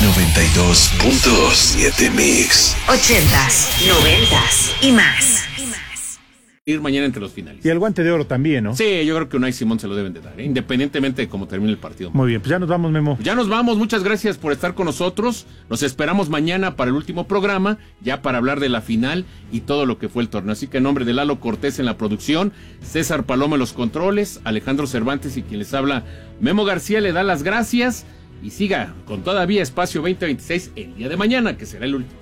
92.7 Mix. 80s, 90s y más. Ir mañana entre los finales. Y el guante de oro también, ¿no? Sí, yo creo que Unai Simón se lo deben de dar, independientemente de cómo termine el partido. Muy bien, pues ya nos vamos, Memo. Ya nos vamos, muchas gracias por estar con nosotros. Nos esperamos mañana para el último programa, ya para hablar de la final y todo lo que fue el torneo. Así que en nombre de Lalo Cortés en la producción, César Paloma en los controles, Alejandro Cervantes y quien les habla, Memo García, le da las gracias y siga con todavía Espacio 2026 el día de mañana, que será el último.